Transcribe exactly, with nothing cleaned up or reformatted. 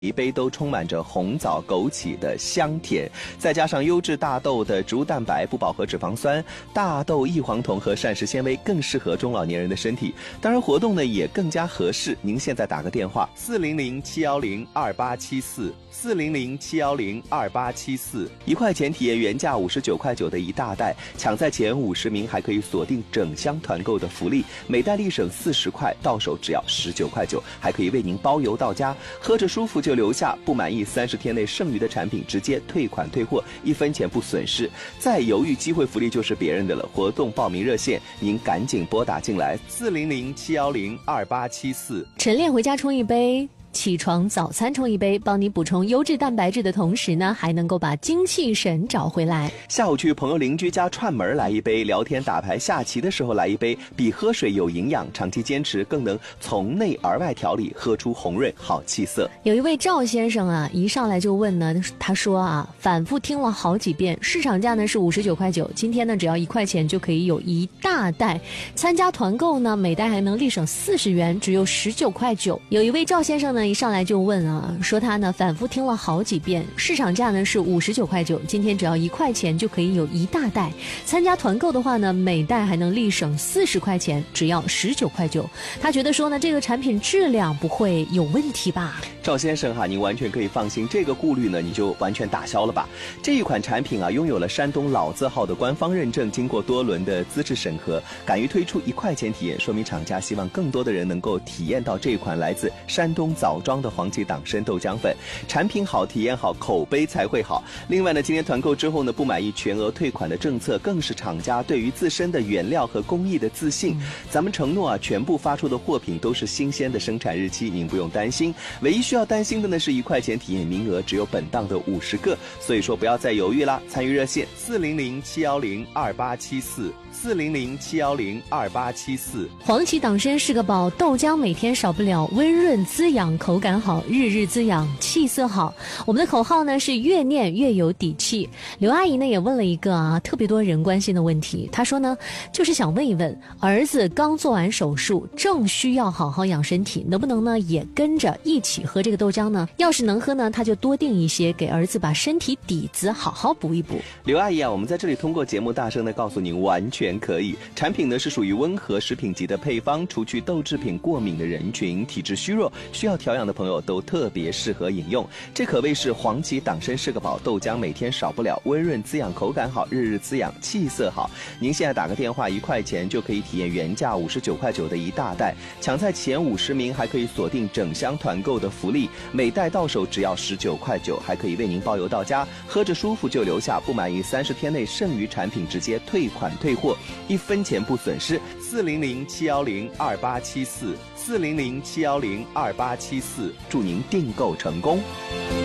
一杯都充满着红枣、枸杞的香甜，再加上优质大豆的植物蛋白、不饱和脂肪酸、大豆异黄酮和膳食纤维，更适合中老年人的身体。当然，活动呢也更加合适。您现在打个电话：四零零七幺零二八七四，四零零七幺零二八七四，一块钱体验原价五十九块九的一大袋，抢在前五十名还可以锁定整箱团购的福利，每袋立省四十块，到手只要十九块九，还可以为您包邮到家，喝着舒服就。就留下，不满意三十天内剩余的产品直接退款退货，一分钱不损失。再犹豫，机会福利就是别人的了。活动报名热线，您赶紧拨打进来，四零零七幺零二八七四。 晨练回家冲一杯。起床早餐冲一杯，帮你补充优质蛋白质的同时呢，还能够把精气神找回来。 下午去朋友邻居家串门来一杯，聊天打牌下棋的时候来一杯，比喝水有营养，长期坚持更能从内而外调理，喝出红润好气色。 有一位赵先生啊，一上来就问呢，他说啊，反复听了好几遍，市场价呢是五十九块九，今天呢只要一块钱就可以有一大袋，参加团购呢每袋还能立省四十元，只有十九块九。有一位赵先生呢一上来就问啊，说他呢反复听了好几遍，市场价呢是五十九块九，今天只要一块钱就可以有一大袋，参加团购的话呢，每袋还能立省四十块钱，只要十九块九。他觉得说呢，这个产品质量不会有问题吧？ 赵先生哈，您完全可以放心，这个顾虑呢你就完全打消了吧。这一款产品啊，拥有了山东老字号的官方认证，经过多轮的资质审核，敢于推出一块钱体验，说明厂家希望更多的人能够体验到这款来自山东枣庄的黄芪党参豆浆粉。产品好，体验好，口碑才会好。另外呢，今天团购之后呢，不满意全额退款的政策，更是厂家对于自身的原料和工艺的自信。咱们承诺啊，全部发出的货品都是新鲜的生产日期，您不用担心。唯一需要担心的呢是一块钱体验名额只有本档的五十个，所以说不要再犹豫啦！参与热线四零零七幺零二八七四，四零零七幺零二八七四。 黄芪党参是个宝，豆浆每天少不了，温润滋养，口感好，日日滋养，气色好。我们的口号呢是越念越有底气。刘阿姨呢也问了一个啊特别多人关心的问题，她说呢就是想问一问，儿子刚做完手术，正需要好好养身体，能不能呢也跟着一起喝这个豆浆呢？要是能喝呢，他就多订一些，给儿子把身体底子好好补一补。 刘阿姨啊，我们在这里通过节目大声的告诉您，完全可以。产品呢是属于温和食品级的配方，除去豆制品过敏的人群，体质虚弱需要调养的朋友都特别适合饮用。这可谓是黄芪党参是个宝，豆浆每天少不了，温润滋养，口感好，日日滋养，气色好。您现在打个电话，一块钱就可以体验原价五十九块九的一大袋，抢在前五十名还可以锁定整箱团购的福利，每袋到手只要十九块九，还可以为您包邮到家，喝着舒服就留下，不满意三十天内剩余产品直接退款退货，一分钱不损失。四零零七幺零二八七四，四零零七幺零二八七四，祝您订购成功。